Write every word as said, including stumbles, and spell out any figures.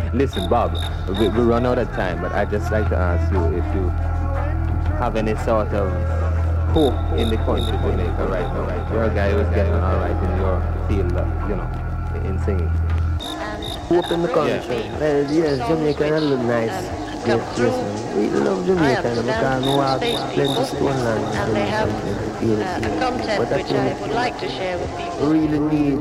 Listen, Bob, we, we run out of time, but I just like to ask you if you have any sort of hope in the country, Jamaica, right now. Right? You're a guy who's getting all right in your field, of, you know, in singing. Hope in the country. Yeah. Well, yes, Jamaica look nice. Yes, yes, man. We love Jamaica because we have plenty stone land. And they have uh, a concept which I would like to share with people. Really need